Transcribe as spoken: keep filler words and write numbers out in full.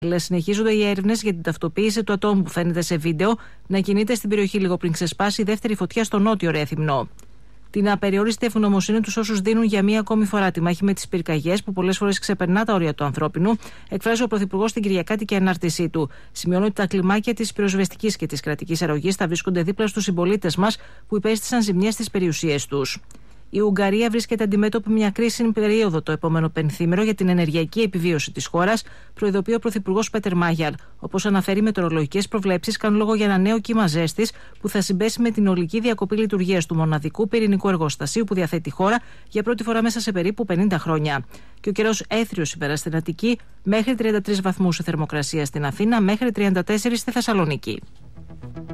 Συνεχίζονται οι έρευνες για την ταυτοποίηση του ατόμου που φαίνεται σε βίντεο να κινείται στην περιοχή λίγο πριν ξεσπάσει η δεύτερη φωτιά στο νότιο Ρέθυμνο. Την απεριόριστη ευγνωμοσύνη τους όσους δίνουν για μία ακόμη φορά τη μάχη με τις πυρκαγιές που πολλές φορές ξεπερνά τα όρια του ανθρώπινου, εκφράζει ο Πρωθυπουργός στην Κυριακάτικη ανάρτησή του. Σημειώνει ότι τα κλιμάκια της πυροσβεστικής και της κρατικής αρρωγής θα βρίσκονται δίπλα στους συμπολίτες μας που υπέστησαν ζημιές στις περιουσίες τους. Η Ουγγαρία βρίσκεται αντιμέτωπη με μια κρίσιμη περίοδο το επόμενο πενθήμερο για την ενεργειακή επιβίωση της χώρας, προειδοποιεί ο Πρωθυπουργός Πέτερ Μάγιαρ. Όπως αναφέρει, οι μετεωρολογικές προβλέψεις κάνουν λόγο για ένα νέο κύμα ζέστης που θα συμπέσει με την ολική διακοπή λειτουργίας του μοναδικού πυρηνικού εργοστασίου που διαθέτει η χώρα για πρώτη φορά μέσα σε περίπου πενήντα χρόνια. Και ο καιρός έθριος σήμερα στην Αττική, μέχρι τριάντα τρεις βαθμούς η θερμοκρασία στην Αθήνα, μέχρι τριάντα τέσσερα στη Θεσσαλονίκη.